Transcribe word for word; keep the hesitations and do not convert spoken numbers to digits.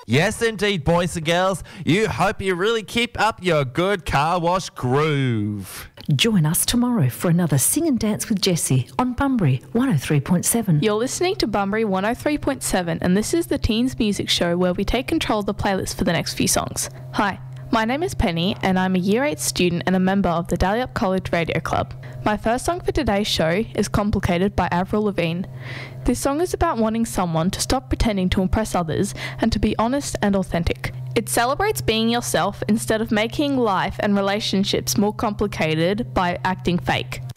Yes, indeed, boys and girls. You hope you really keep up your good car wash groove. Join us tomorrow for another Sing and Dance with Jessie on Bunbury one oh three point seven. You're listening to Bunbury one oh three point seven, and this is the Teens Music Show where we take control of the playlist for the next few songs. Hi, my name is Penny, and I'm a Year eight student and a member of the Dalyellup College Radio Club. My first song for today's show is Complicated by Avril Lavigne. This song is about wanting someone to stop pretending to impress others and to be honest and authentic. It celebrates being yourself instead of making life and relationships more complicated by acting fake.